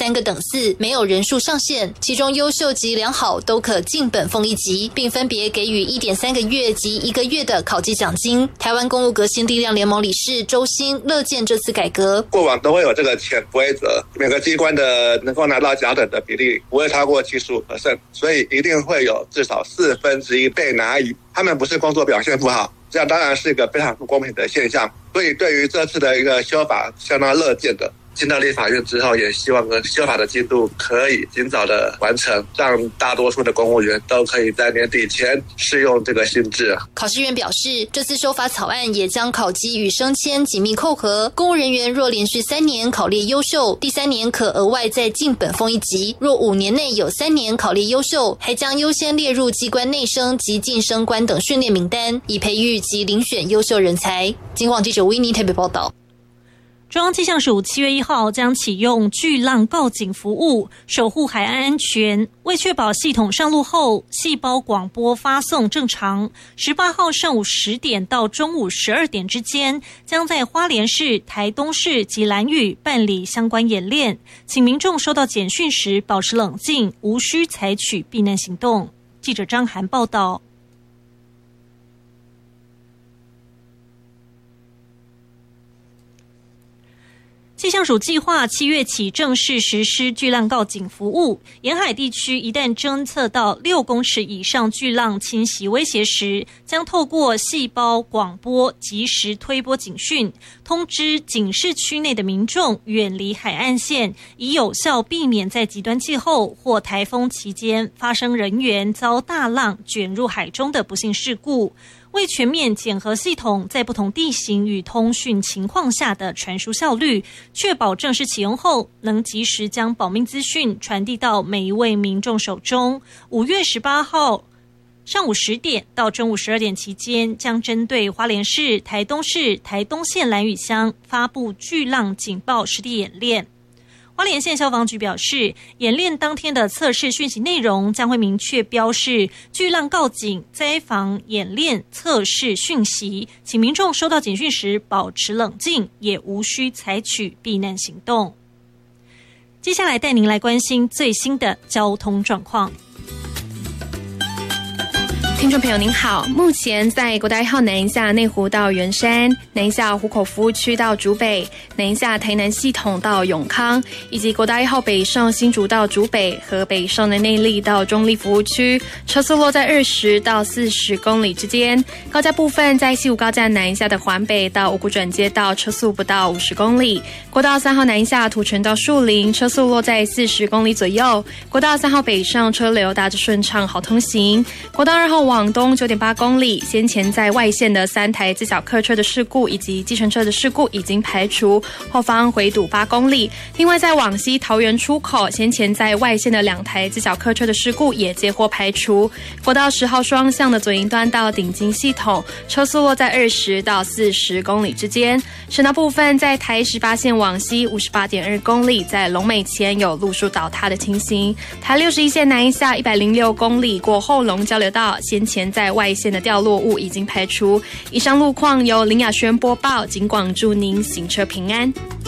3个等次，没有人数上限，其中优秀及良好都可进本俸1级，并分别给予1.3个月及1个月的考绩奖金。台湾公务革新力量联盟理事周兴乐见这次改革， 过往都会有这个潜规则，每个机关的能够拿到甲等的比例不会超过75%，所以一定会有至少1/4被拿乙。他们不是工作表现不好，这样当然是一个非常不公平的现象。所以对于这次的一个修法相当乐见的。进到立法院之后，也希望修法的进度可以尽早的完成，让大多数的公务员都可以在年底前适用这个新制。 考试院表示，这次修法草案也将考绩与升迁紧密扣合，公务人员若连续3年考列优秀，第3年可额外再进本俸1级；若5年内有3年考列优秀，还将优先列入机关内升及晋升官等训练名单，以培育及遴选优秀人才。金广记者维尼台北报道。 中央气象署7月1号将启用巨浪告警服务，守护海岸安全。为确保系统上路后细胞广播发送正常，18号上午10点到中午12点之间，将在花莲市、台东市及兰屿办理相关演练，请民众收到简讯时保持冷静，无需采取避难行动。记者张涵报道。气象署计划7月起正式实施巨浪告警服务，沿海地区一旦侦测到6公尺以上巨浪侵袭威胁时，将透过细胞广播及时推播警讯，通知警示区内的民众远离海岸线，以有效避免在极端气候或台风期间发生人员遭大浪卷入海中的不幸事故。为全面检核系统在不同地形与通讯情况下的传输效率，确保正式启用后能及时将保命资讯传递到每一位民众手中。5月18号上午10点到中午12点期间，将针对花莲市、台东市、台东县兰屿乡发布巨浪警报实地演练。花莲县消防局表示，演练当天的测试讯息内容将会明确标示巨浪告警、灾防演练测试讯息，请民众收到警讯时保持冷静，也无需采取避难行动。接下来带您来关心最新的交通状况。 听众朋友您好，目前在国道1号南一下内湖到圆山、南一下湖口服务区到竹北、南一下台南系统到永康，以及国道1号北上新竹到竹北和北上的内壢到中壢服务区，车速落在20到40公里之间。高架部分在西武高架南一下的环北到五股转接道，车速不到50公里。国道3号南一下土城到树林，车速落在40公里左右。国道3号北上车流大致顺畅，好通行。国道2号往东9.8公里，先前在外线的3台自小客车的事故以及计程车的事故已经排除，后方回堵8公里。另外在往西桃园出口，先前在外线的2台自小客车的事故也皆获排除。国道10号双向的左营端到顶金系统，车速落在20到40公里之间。省道部分在台18线往西58.2公里，在龙美前有路树倒塌的情形。台61线南一下106公里过后龙交流道，先前在外线的掉落物已经排除。以上路况由林雅轩播报，警广祝您行车平安。